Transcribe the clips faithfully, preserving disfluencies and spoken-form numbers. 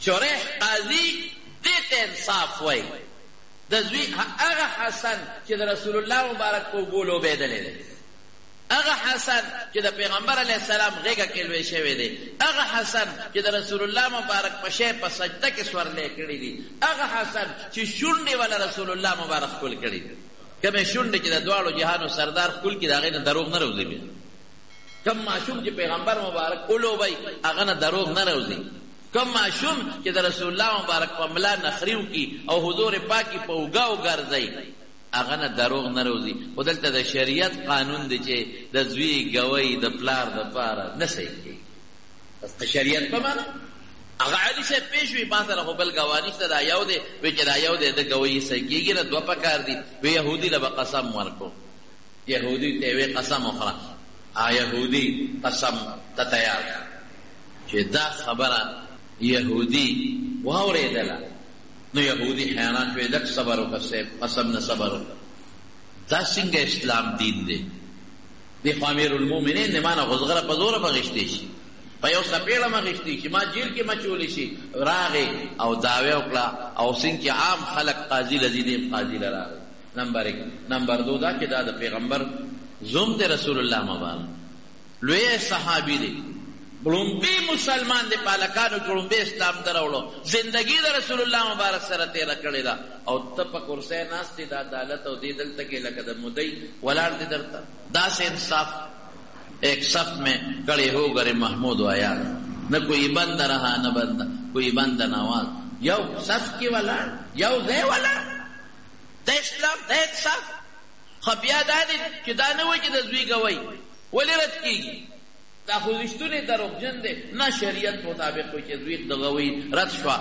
شریح قاضي دې ته انصاف وایي. د زوی هغه حسن چې د رسول الله مبارک په اوبو لوبېدلی دی، هغه حسن چې د پیغمبر علیه السلام غېږه کې لوی شوی دی، هغه حسن چې د رسول الله مبارک په شی په سجده کې سورلی کړي دي، هغه حسن چې شونډې والا رسول الله مبارک ښکل کړي دي. کومې شونډې چې د دواړو جهانو سردار ښکل کړي د هغې نه دروغ نه روځي. بیا کوم ماشوم چې پیغمبر مبارک ولوبوي هغه نه دروغ نه روځي. کوم ماشوم چې د رسول الله مبارک په ملا نخري وکړي او حضور پاکي په اوږه وګرځوي هغه نه دروغ نه روځي. خو دلته د شریعت قانون دی چې د زوی ګوی د پلار دپاره نه صحیح کېږي. بس د شریعت په معنا هغه علي صاحب پېښ وي ما سره خو بل ګوا نشته، دا یو دی وایي چې دا یو دی د ګوی صحیح کېږي نه دوه پکار دي. وی یهودي له به قسم ورکړو، یهودي ته وی قسم وخوره، یهودي قسم ته تیار چې دا خبره یهودي واورېدله نو یهودي حیران شوی لږ صبر وکړه صاحب، قسم نه صبر وکړه. دا څنګه اسلام دین دی؟ دی خو امیر المؤمنین دی، ما نه غوزغره په زوره به غشتی شي، په یو څپېړه مه غشتی شي، ما جیل کې مچولی شي. راغې او دعوې وکړه او سین کې عام خلق قاضي له دې قاضي له راغی. نمبر ایک. نمبر دو دا چې دا د پیغمبر زوم دی رسول الله مبارک، لوی صحابي دی، ړومبی مسلمان دی، پالکانو کې ړومبی اسلام ته راوړو، زندګي د رسول الله مبارک سره تېره کړې ده، او ته په کرسی ناست د عدالت او دې دلته کې لکه د مدعي ولاړ دی درته. داسې انصاف ایک صف میں کڑے ہو گئے محمود و عیال، نہ کوئی بند رہا نہ بند کوئی بند نواز، یو صف کی ولاړ یو ځای ولاړ د اسلام د انصاف. خو بیا دا دی چې دا نه وایي چې د زوی ګوی ولې رد کېږي، دا خو رښتونې دروغجن دی. نه شریعت مطابق وایي چې زوی د غوی رد شوه،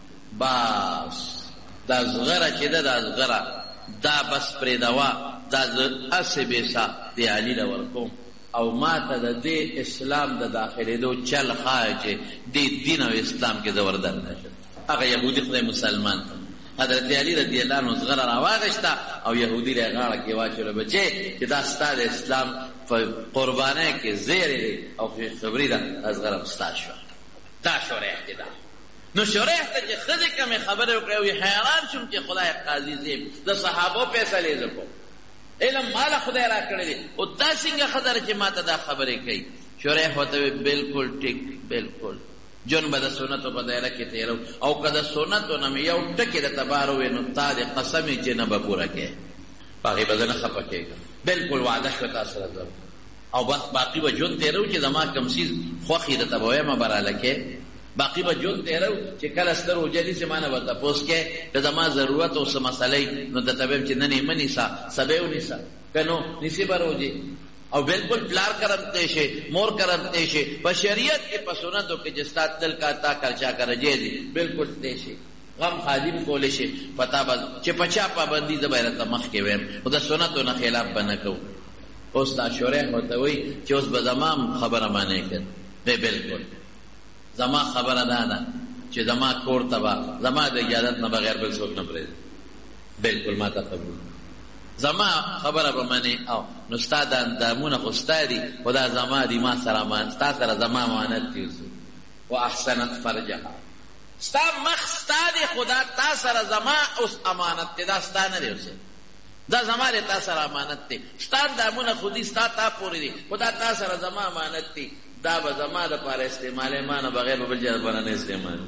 بس دا زغره چې ده دا زغره دا بس پرېږدوه، دا زه هسې بېسا د علي له ورکوم او ما ته د دې اسلام د داخلېدو چل ښایه چې دې دین او اسلام کې زه وردننه شم. هغه یهودي خدای مسلمان حضرت علي رضی الله عنه زغره راواغېسته او یهودي له یې غاړه کې واچوله، بچې چې دا ستا د اسلام په قربانۍ کې زیری دی او خوشخبري ده، دا زغره ستا شوه. دا شریح دی. دا نو شریح ته چې ښځې کمې خبرې وکړې وي حیران شوم چې خدای قاضي زیم د صحابو فیصلې زه کوم، علم مالا خدای را کړی دی، او دا څنګه ښځه چې ما ته دا خبرې کوي؟ شریح ورته وایي بلکل ټیک، بلکل جون به د سنتو په دایره کې تېرو، او که د سنتو نه مې یو ټکې درته بار ووایي نو تا د قسم یې چې نه به پوره کوې، په هغې به زه نه خفه کېږم. بلکل وعده شوه تا سره زه او بس باقي به ژوند تېرو چې زما کوم څیز خوښ یې درته به وایم براله کې، باقي به ژوند تېرو چې کله ستر اوجه نیسې ما نه به تپوس کې که زما ضرورت او څه مسئله نو درته ویم چې نن یې مه نیسه، سبا یې ونیسه، که نو نیسې به روجې. او بالکل پلار کرم تیشے مور کرم تیشے په شریعت کې په سنتو کې چې ستا دل کا تا خرچا کر جیزي بالکل تیشے غم خادم کولې شي پتا به چې پچا پابندي د بیرته مخ کې ویم او د سنتو نه خلاف بنه کو. اوس دا شورح ورته وایي چې اوس به زمام خبره معنی کړ دی، بالکل زما خبره ده نه چې زما کور ته به زما د اجازت نه بغیر بل څوک نه پرېږدي، بالکل ما ته قبول زما خبره به منې. او نو ستا دا اندامونه خو ستا دي خو دا زما دي، ما سره ستا سره زما امانت دي و احسنت فرجها، ستا مخ ستا دی خو دا تا سره زما اوس امانت دی، دا ستا نه دی اوس دا زما دی تا سره امانت دی، ستا اندامونه خو دي ستا تا پورې دي خو دا تا سره زما امانت دی، دا به زما دپاره استعمالوي، ما نه بغیر به بل چا دپاره نه استعمالوي.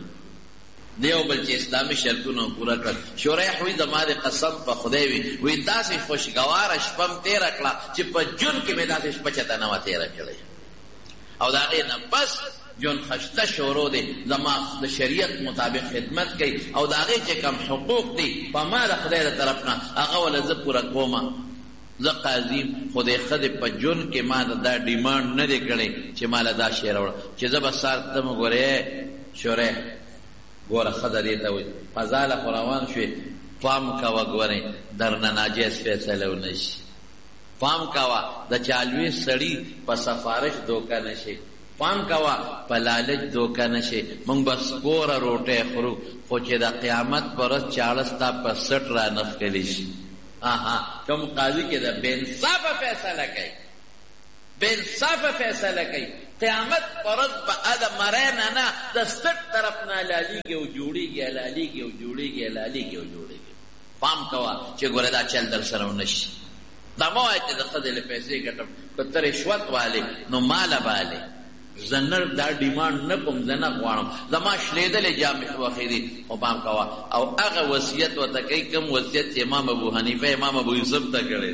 دیو بل چې اسلامي شرطونه پوره کړل. شریح وایي زما د قسم په خدای وي وایي داسې خوشګواره شپه م تېره کړه چې په ژوند کې مې داسې شپه چاته نه وه تېره کړې، او د هغې نه بس ژوند خشته شروع دی، زما د شریعت مطابق خدمت کوي او د هغې چې کوم حقوق دي په ما د خدای د طرف نه هغه وله زه پوره کومه. زه قاضي خو د ښځې په ژوند کې ما د دا ډیمانډ نه دی کړی چې ما له دا شی راوړه چې زه به سار ته مو ګورې شریح ګوره ښځه دې ته وایي فضاله خو روان شوې پام کوه ګورې درنه ناجیز فیصله ونه شي، پام کوه د چالوي سړي په سفارش دوکه نه شي، پام کوه په لالچ دوکه نه شي. موږ به سپوره روټۍ خورو خو چې د قیامت په ورځ چاړه ستا په سټ را نښکلی شي. آها کوم قاضي کې د بې انصافه فیصله کوي، بې انصافه فیصله کوي، قیامت پرد با ادم مرین انا دا ستر طرف نا لالی گی و جوڑی گی لالی گی و جوڑی گی لالی گی و جوڑی گی پام کوا چه گوره دا چل در سرو نشی دا موای چه دا خدل پیسے گٹم کتر رشوت والی نو مالا بالی زنر دا ڈیمانڈ نکم زنه غواړم زما شلیدل جامع وخیری او پام کوا او هغه وصیت وته کوي کوم وصیت امام ابو حنیفه امام ابو یوسف ته کړی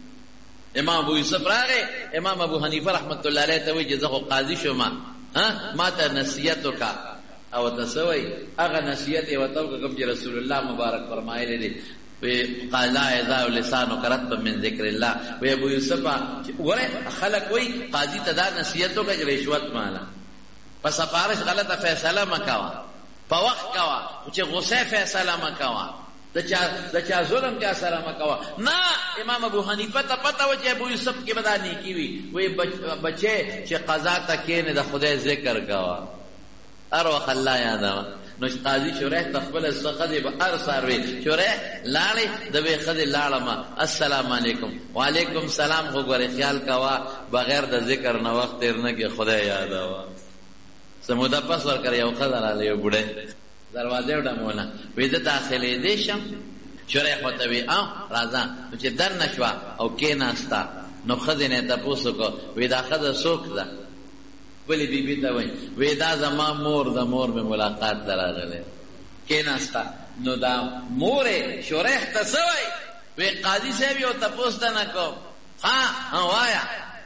امام ابو یوسف راغی امام ابو حنیفه رحمت الله علیه ته وی چې زه قاضی شوم ها ما ته نصیحت وکا او تسوی هغه نصیحت یې وته کوم چې رسول الله مبارک فرمایلی دی قال لا يزال لسانك رطبا من ذكر الله و ابو یوسف ګوره خلک وای قاضي ته دا نصیحتو کوي رشوت مالا پس سفارش غلطه فیصله مکوا په وخت کوا چې غصه فیصله مکوا د چا د چا ظلم چا سره مکوا نه امام ابو حنیفه ته پته و چې ابو یوسف کې بدانی کیوي وای بچي چې قضا ته کېنه د خدای ذکر کوا اروح الله یادوا نو قاضي شوره تخبل السقدي بار سروي شوره لاړې د به خدي لاړم السلام علیکم وعلیکم السلام خو ګوره خیال کوا بغیر د ذکر نه وخت تیر نه کې خدای یاد وا سمودا پاس ور کړ یو خدای علی یو بډه دروازه وډمونه وې د داخلي دې شم شوره خو ته وی او راځه چې در نشوا او کې ناستا نو خدای نه تاسو کو وې دا خدای سوک ده بلی بی بی تا وی وی دا زما مور دا مور میں ملاقات دراغلے کیناستا نو دا مور شوریح تا سوئی وی قاضی صاحب یو تپوس تا نکو ہاں ہاں وایا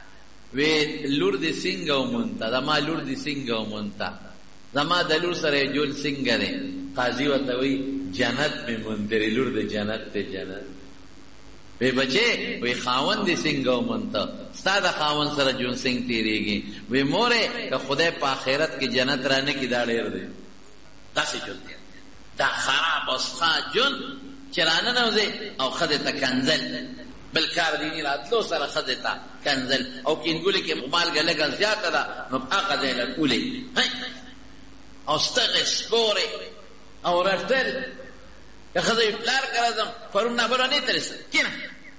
وی لور دی سنگو منتا دا ما لور دی سنگو منتا دا ما دا لور سر جول سنگ دے قاضی و تا وی جنت میں منتری لور دی جنت تے جنت وی بچے وی خاون دی سنگو منتا ستا دا خاون سره جون سنگ تیریگی وی موره که خدای پا آخرت کی جنت رانه کی دا ډیر دی دا سی جون دی دا خراب اسخا جون چرانه نوزی او خده تا کنزل بلکار دینی راتلو سره خده تا کنزل او کنگولی که مالگا لگا زیاده دا نو آقا دی لکولی او ستغ سپوری او رفتل که خده پلار کرزم فرون نبرو نیترسل کینا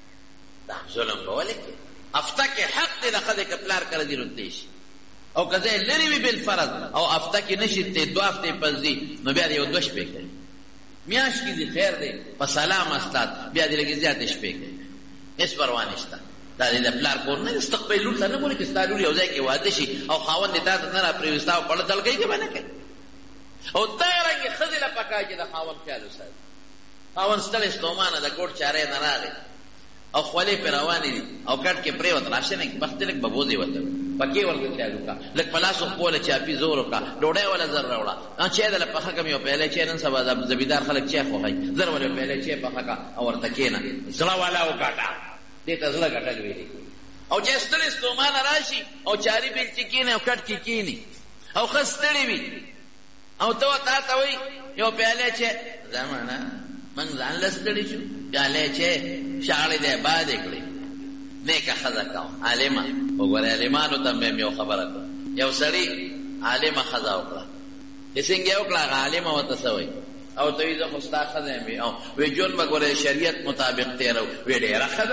دا ظلم بولی که افتا کې حق دی د خدای کپلار کړی دی رتیش او کزه لری وی بل فرض او افتا کې نشته دو هفته پس دی نو بیا یو دوش پکې میاش کې دی خیر دی په سلام استاد بیا دې لګی زیات شپې کې اس پروا نشته دا دې پلار کور نه استقبال لور نه مونږ کې ستارو یو ځای کې واده شي او خاوند دې تاسو نه را پریوستاو په دل کې باندې کې او دا رنګ خدای لا پکای چې د خاوند خیال وساتي خاوند ستل استومانه د کوټ چاره نه راغی او خولې پر روانې دي او کټ کې پریوت راشه نه وخت لک ببوزي وته پکې ورته چالو کا لک پلاسو کوله چاپی زور کا ډوډۍ ولا زر راوړه ا چې دل په حکم یو پهله چې نن سبا د زبیدار خلک چې خو هي زر ولا پهله چې په حکا او ورته کېنا زړه والا وکاټه دې ته زړه کټل ویلي او چې ستل استومان راشي او چاري بیل چې کېنه او کټ کې کېنی او خستړي وي او ته تا ته وي یو پهله چې زمانہ من ځان لستړي شو چاله چې شاړې ده باد کړې نیکه خزا کاو عالمه وګوره عالمانو ته مې یو خبره کړ یو سړی عالمه خزا وکړه چې څنګه وکړه عالمه وته سوی او ته یې خو ستا خزا مې او وی جون وګوره شریعت مطابق تیرو وی ډیره خزا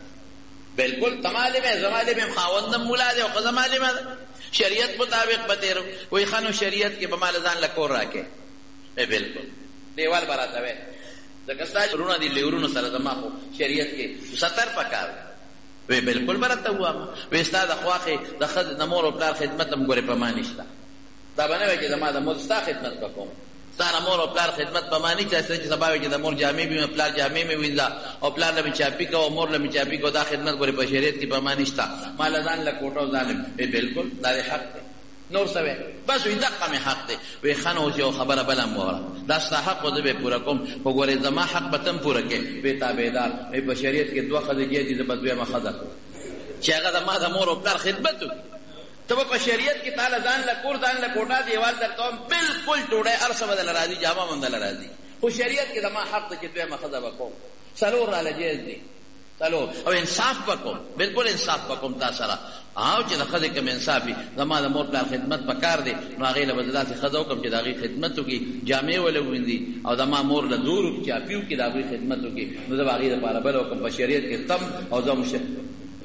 بالکل تماله مې زماله مې خاوندم مولا دې او خزا ماله مې شریعت مطابق بتیرو وی خانو شریعت کې به مال ځان لکور راکې به بالکل دیوال براته وې د کستا رونه دي لورونو سره زما خو شریعت کې ستر پکار وی بالکل برته هوا وی استاد خواخه د خد نمور او پلار خدمت هم ګوره پمانشتا دا باندې وی چې زما د مور ستا خدمت وکوم ستا مور او پلار خدمت پمانی چې سبا وی چې د مور جامې به پلار جامې مې وینځه او پلار له چاپی کو او مور له چاپی کو دا خدمت ګوره په شریعت کې پمانشتا مال ځان له کوټو ظالم وی بالکل دا حق دی نور سوي بس وی دقه می حق دی وی خانو یو خبره بلم وره دا ستا حق او به پورا کوم وګوره زما حق به تم پورا کې به تابعدار په بشریت کې دوه خدای دي د بدوی مخده چې هغه ما د مور او پلار خدمت ته په شریعت کې تعالی ځان له کور ځان له کوټه دیوال درته بالکل ټوډه ارسه بدل راځي جامه مندل راځي خو شریعت کې زما حق ته چې دوی مخده وکوم سلور را لجیز دي سلور او انصاف وکوم بالکل انصاف وکوم تاسو سره او چې د خدای کوم انصافي زما د مور پلار خدمت پکار دی نو هغه له بدلات خدای کوم چې داغي خدمتو کې جامع ول ویندي او د ما مور له دور چې اپیو کې داغي خدمتو کې نو د باغی لپاره بل کوم په شریعت کې تم او زمو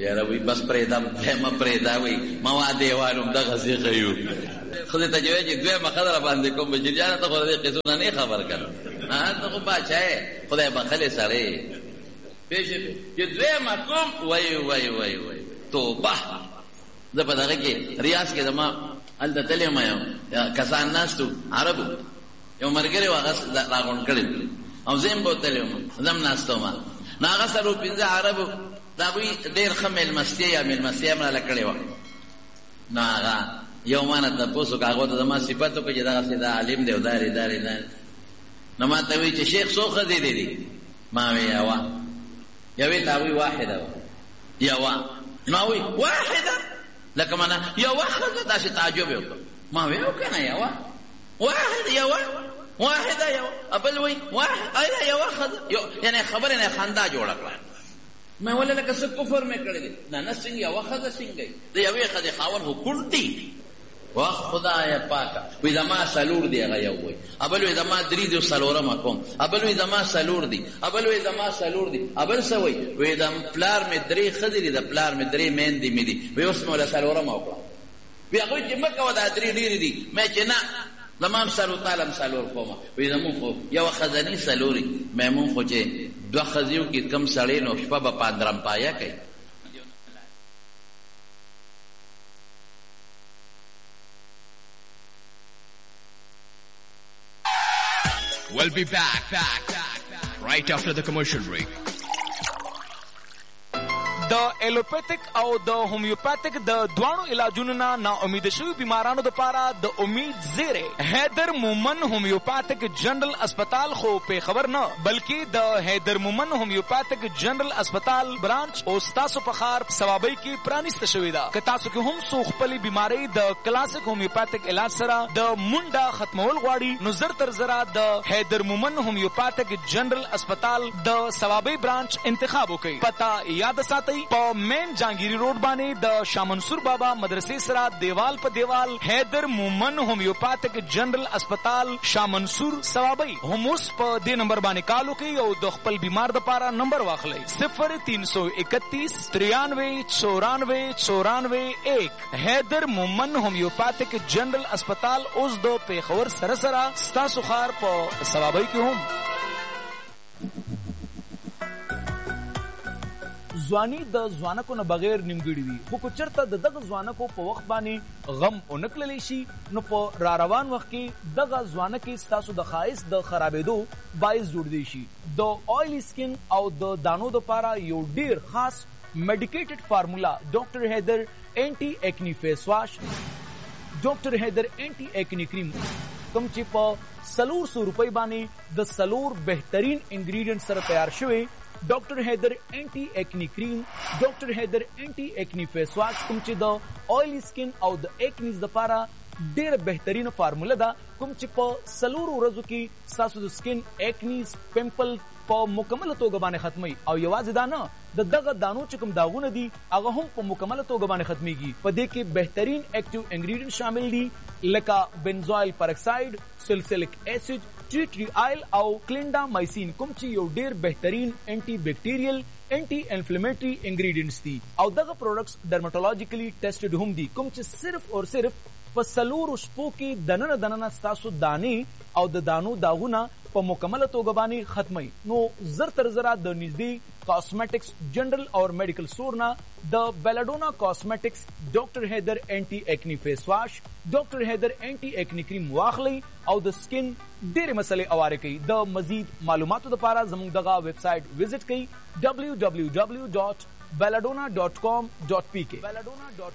یاره وی بس پرېږده دویمه پرېږده وی ما دیوالم دغه سیخه یو ښځې ته چې وایي چې دویمه ښځه راباندې کوم بچي جانه ته خو د دې قصو نه نه خبر کړه ته خو باچا یې خدای بخلې سړی پوه شوې چې دویمه کوم وایي وایي وایي وایي توبه زه په دغه کې ریاض کې زما هلته تللی یم یو کسان ناست وو عربو یو ملګری و هغه راغونډ کړی او زه هم به تللی وم زه هم ناست وم نو هغه سره پنځه عربو د هغوی ډېر ښه مېلمستیا یا مېلمستیا هم راله کړې وه نو هغه یو ما نه تپوس وکړه هغو ته زما صفت وکړه چې دغسې دا عالم دی او دا دی دا دی دا نو ما ته وایي چې شیخ څو ښځې دې دي ما وی یوه یوې ته هغوی واحده وه یوه ما وی واحده لکه مانا یوه ښځه داسې تعجب یې وکړه ما وی او که نه یوه واحده یوه واحده یوه بل وی واحد ایله یوه ښځه یعنې خبرې نه خندا جوړه کړه ما ولې لکه څه کفر مې کړی دی نه نه څنګه یوه ښځه څنګه د یوې ښځې خاوند خو کوڼ دی واخ خدایه پاکه وی زما څلور دی هغه یو وی ابل وی زما درې دي څلورمه کوم ابل وی زما څلور دي ابل وی زما څلور دي ابل څه وی وی د پلار مې درې ښځې دي د پلار مې درې میندې مې دي وی اوس مې وله څلورمه وکړه وی هغوی چې مه کوه دا درې ډېرې دي مې چې نه زما هم څلور تاله هم څلور کومه وی زمونږ خو یوه ښځني څلورې مې مونږ خو چې دوه ښځې وکړي کم سړی نو شپه به پاندرم پایه کوي We'll be back, back, back, back right after the commercial break. د ایلوپیتک او د هومیوپیتک د دوانو علاجونو نه نا امید شوي بیمارانو دپاره د امید زیری حیدر مومن هومیوپیتک جنرال اسپتال خو په خبر نه بلکې د حیدر مومن هومیوپیتک جنرال اسپتال برانچ او ستاسو په ښار ثوابۍ کې پرانیسته شوې ده که تاسو کې هم څو خپلې بیمارۍ د کلاسیک هومیوپیتک علاج سره د منډه ختمول غواړي نو زر تر زره د حیدر مومن هومیوپیتک جنرال اسپتال د ثوابۍ برانچ انتخاب وکړئ پته یاد ساتئ په مین جانگیری روډ باندې د شاه منصور بابا مدرسې سره دیوال په دیوال حیدر مومن هومیوپیتک جنرال اسپتال شاه منصور ثوابۍ هم اوس په دې نمبر باندې کال وکړئ او د خپل بیمار دپاره نمبر واخلئ صفر تین سو اکتیس تریانوے چورانوے چورانوے ایک حیدر مومن هومیوپیتک جنرال اسپتال اوس د پیښور سره سره ستاسو ښار په ثوابۍ کې هم ځواني د ځوانکو نه بغیر نیمګړي وي خو که چېرته د دغه ځوانکو په وخت باندې غم ونه کړلی شي نو په را روان وخت کې دغه ځوانکې ستاسو د ښایست د خرابېدو باعث جوړدی شي د آیلی سکن او د دانو دپاره یو ډیر خاص میډیکیټډ فارمولا ډاکټر حیدر اینټي ایکنی فیس واش ډاکټر حیدر اینټي ایکنی کریم کوم چې په څلور سو روپۍ باندې د څلور بهترین انګریډینټ سره تیار شوی ډاکټر حیدر اینټي ایکنی کریم ډاکټر حیدر اینټي ایکنی فیس واش کوم چې د آیلی سکن او د ایکنیز دپاره ډېره بهترینه فارموله ده کوم چې په څلورو ورځو کې ستاسو د سکن ایکنیز پمپل په مکمله توګه باندې ختموي او یوازې دا نه د دغه دانو چې کوم داغونه دي هغه هم په مکمله توګه باندې ختمیږي په دې کې بهترین ایکټیو انګریډینټ شامل دي لکه بنزوایل پرکساید سلسلک ایسڈ ټی ټری آیل او کلینډا مایسین کوم چې یو ډیر بهترین انټي بیکټیریل انټي انفلیمیټری انګریډینټس دي او دغه پروډکټس ډرماټولوژیکلی ټیسټډ هم دي کوم چې صرف او صرف په څلورو شپو کې دننه دننه ستاسو دانې او د دانو داغونه په مکمله توګه باندې ختمي نو زر تر زره د نږدې کاسمیټکس جنرال او میډیکل سٹور نه د بیلاډونا کاسمیټکس ډاکټر حیدر اینټي ایکنی فیس واش ډاکټر حیدر اینټي ایکنی کریم واخلئ او د سکن ډېرې مسلې اواره کوي د مزید معلوماتو دپاره زموږ دغه ویب سایټ وزټ کوئ ډبلیو ډبلیو ډبلیو ډاٹ بیلاډونا ډاٹ کام ډاٹ پی کے